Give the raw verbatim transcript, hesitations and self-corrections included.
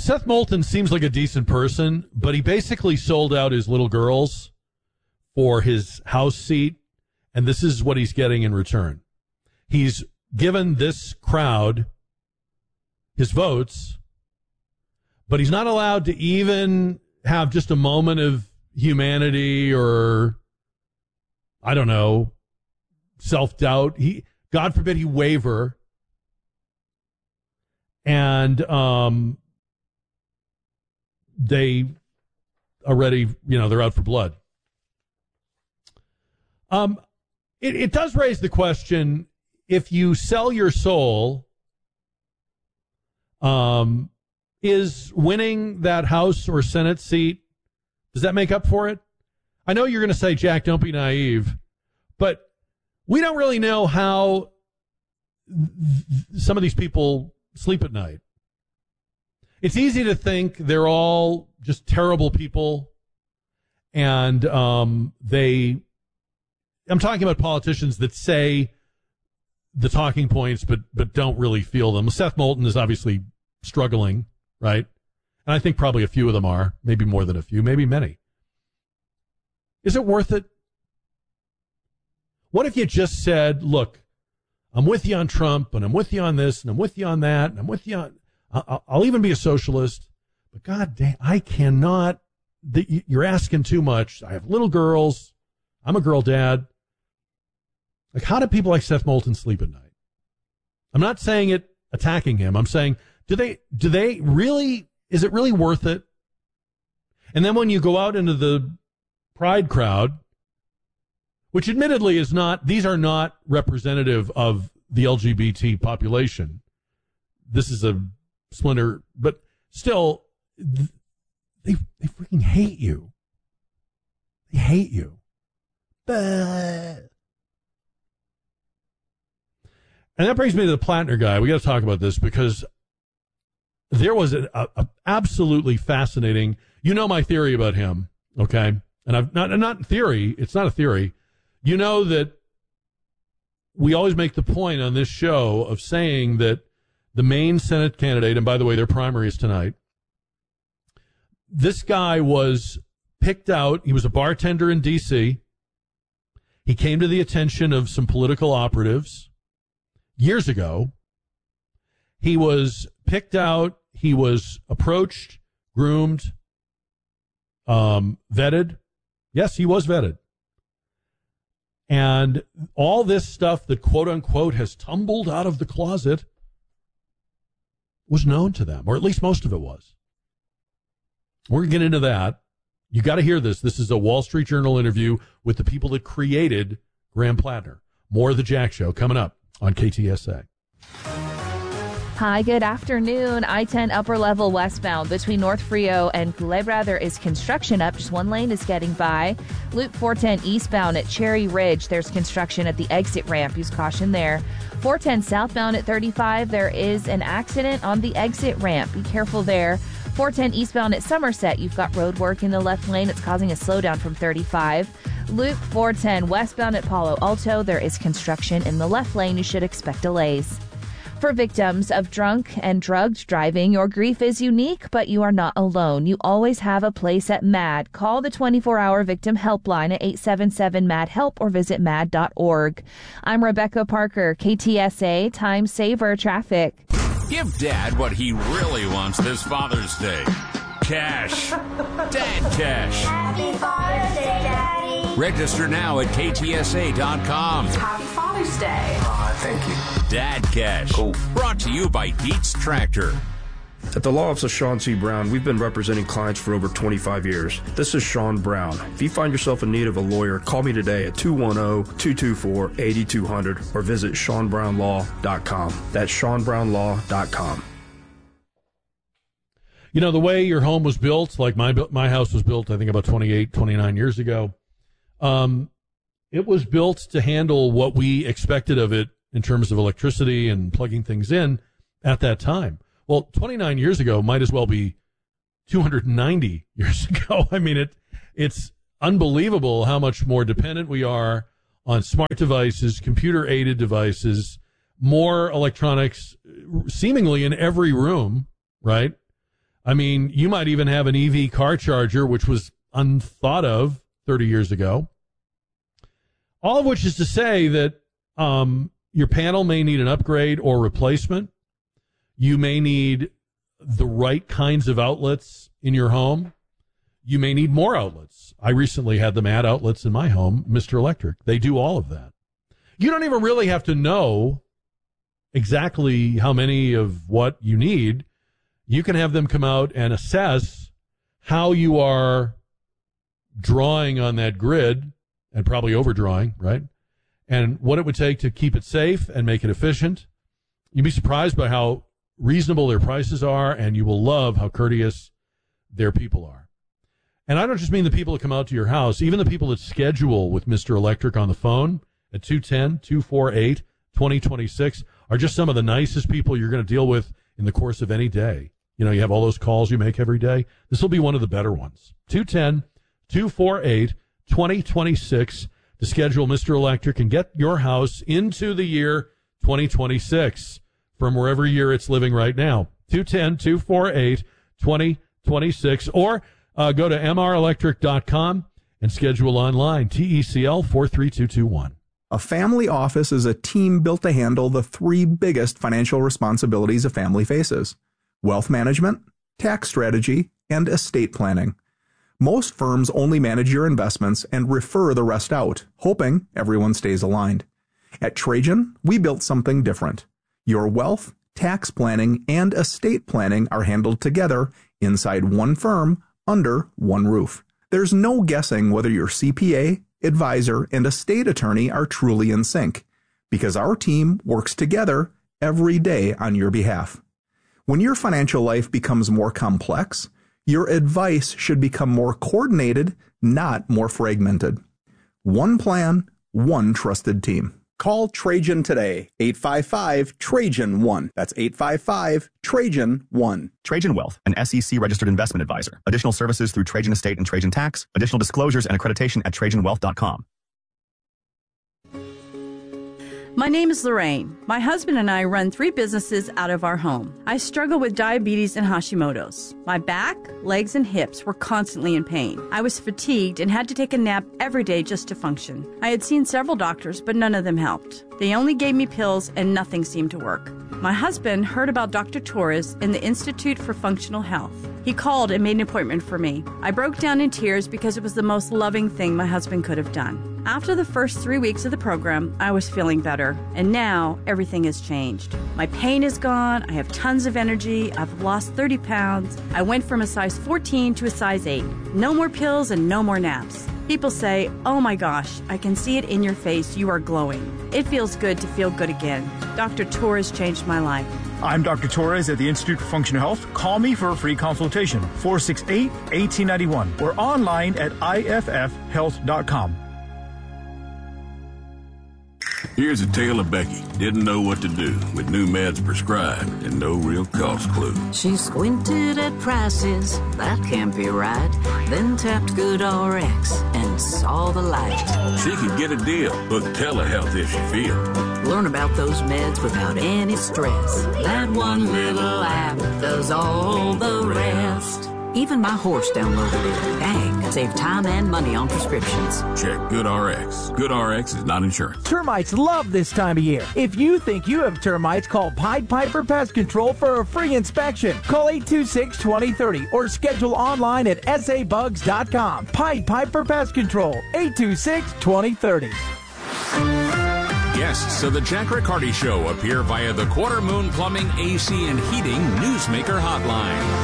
Seth Moulton seems like a decent person, but he basically sold out his little girls for his House seat, and this is what he's getting in return. He's given this crowd his votes, but he's not allowed to even have just a moment of humanity or, I don't know, self-doubt. He, God forbid he waver. And um, they already, you know, they're out for blood. Um, it, it does raise the question, if you sell your soul, um, is winning that House or Senate seat, does that make up for it? I know you're going to say, Jack, don't be naive, but we don't really know how th- some of these people sleep at night. It's easy to think they're all just terrible people, and um, they, I'm talking about politicians that say the talking points but but don't really feel them. Seth Moulton is obviously struggling, right? And I think probably a few of them are, maybe more than a few, maybe many. Is it worth it? What if you just said, look, I'm with you on Trump, and I'm with you on this, and I'm with you on that, and I'm with you on, I'll, I'll even be a socialist, but God damn, I cannot, you're asking too much. I have little girls. I'm a girl dad. Like, how do people like Seth Moulton sleep at night? I'm not saying it attacking him. I'm saying, do they, do they really, is it really worth it? And then when you go out into the Pride crowd, which admittedly is not, these are not representative of the L G B T population. This is a splinter, but still, they, they freaking hate you. They hate you. Bah. And that brings me to the Plattner guy. We got to talk about this because there was an absolutely fascinating, you know my theory about him, okay? And I've not, not theory, it's not a theory. You know that we always make the point on this show of saying that the main Senate candidate, and by the way, their primary is tonight, this guy was picked out. He was a bartender in D C He came to the attention of some political operatives years ago. He was picked out. He was approached, groomed, um, vetted. Yes, he was vetted. And all this stuff that, quote unquote, has tumbled out of the closet was known to them, or at least most of it was. We're going to get into that. You got to hear this. This is a Wall Street Journal interview with the people that created Graham Plattner. More of the Jack Show coming up on K T S A. Hi, good afternoon. I ten upper level westbound between North Frio and Culebra. There is construction up. Just one lane is getting by. Loop four ten eastbound at Cherry Ridge. There's construction at the exit ramp. Use caution there. four ten southbound at thirty-five. There is an accident on the exit ramp. Be careful there. four ten eastbound at Somerset. You've got road work in the left lane. It's causing a slowdown from thirty-five. Loop four ten westbound at Palo Alto. There is construction in the left lane. You should expect delays. For victims of drunk and drugged driving, your grief is unique, but you are not alone. You always have a place at MAD. Call the twenty-four hour victim helpline at eight seven seven MAD HELP or visit mad dot org. I'm Rebecca Parker, K T S A Time Saver Traffic. Give Dad what he really wants this Father's Day. Cash. Dad cash. Happy Father's Day, Daddy. Register now at K T S A dot com. Happy Father's Day. Uh, thank you. Dad cash. Cool. Brought to you by Dietz Tractor. At the Law Office of Sean C. Brown, we've been representing clients for over twenty-five years. This is Sean Brown. If you find yourself in need of a lawyer, call me today at two one zero, two two four, eight two zero zero or visit sean brown law dot com. That's sean brown law dot com. You know, the way your home was built, like my my house was built, I think about twenty-eight, twenty-nine years ago, um, it was built to handle what we expected of it in terms of electricity and plugging things in at that time. Well, twenty-nine years ago might as well be two hundred ninety years ago. I mean, it it's unbelievable how much more dependent we are on smart devices, computer-aided devices, more electronics seemingly in every room, right? I mean, you might even have an E V car charger, which was unthought of thirty years ago. All of which is to say that um, your panel may need an upgrade or replacement. You may need the right kinds of outlets in your home. You may need more outlets. I recently had them add outlets in my home, Mister Electric. They do all of that. You don't even really have to know exactly how many of what you need. You can have them come out and assess how you are drawing on that grid, and probably overdrawing, right? And what it would take to keep it safe and make it efficient. You'd be surprised by how reasonable their prices are, and you will love how courteous their people are. And I don't just mean the people that come out to your house, even the people that schedule with Mister Electric on the phone at two one zero, two four eight, two zero two six are just some of the nicest people you're going to deal with in the course of any day. You know, you have all those calls you make every day. This will be one of the better ones. two one zero, two four eight, two zero two six to schedule Mister Electric and get your house into the year twenty twenty-six from wherever year it's living right now. two one zero, two four eight, two zero two six, or uh, go to m r electric dot com and schedule online. T E C L four three two two one. A family office is a team built to handle the three biggest financial responsibilities a family faces: wealth management, tax strategy, and estate planning. Most firms only manage your investments and refer the rest out, hoping everyone stays aligned. At Trajan, we built something different. Your wealth, tax planning, and estate planning are handled together inside one firm under one roof. There's no guessing whether your C P A, advisor, and estate attorney are truly in sync, because our team works together every day on your behalf. When your financial life becomes more complex, your advice should become more coordinated, not more fragmented. One plan, one trusted team. Call Trajan today, eight five five, Trajan one. That's eight five five, Trajan one. Trajan Wealth, an S E C-registered investment advisor. Additional services through Trajan Estate and Trajan Tax. Additional disclosures and accreditation at trajan wealth dot com. My name is Lorraine. My husband and I run three businesses out of our home. I struggle with diabetes and Hashimoto's. My back, legs, and hips were constantly in pain. I was fatigued and had to take a nap every day just to function. I had seen several doctors, but none of them helped. They only gave me pills and nothing seemed to work. My husband heard about Doctor Torres in the Institute for Functional Health. He called and made an appointment for me. I broke down in tears because it was the most loving thing my husband could have done. After the first three weeks of the program, I was feeling better, and now everything has changed. My pain is gone, I have tons of energy, I've lost thirty pounds, I went from a size fourteen to a size eight. No more pills and no more naps. People say, oh my gosh, I can see it in your face, you are glowing. It feels good to feel good again. Doctor Torres changed my life. I'm Doctor Torres at the Institute for Functional Health. Call me for a free consultation, four six eight, one eight nine one, or online at I F F health dot com. Here's a tale of Becky. Didn't know what to do with new meds prescribed and no real cost clue. She squinted at prices, that can't be right. Then tapped GoodRx and saw the light. She could get a deal. Book telehealth if she feels. Learn about those meds without any stress. That one little app does all the rest. Even my horse downloaded it. Dang, save time and money on prescriptions. Check GoodRx. GoodRx is not insurance. Termites love this time of year. If you think you have termites, call Pied Piper Pest Control for a free inspection. Call eight two six, two zero three zero or schedule online at s a bugs dot com. Pied Piper Pest Control, eight two six, two zero three zero. Guests of the Jack Riccardi Show appear via the Quarter Moon Plumbing, A C, and Heating Newsmaker Hotline.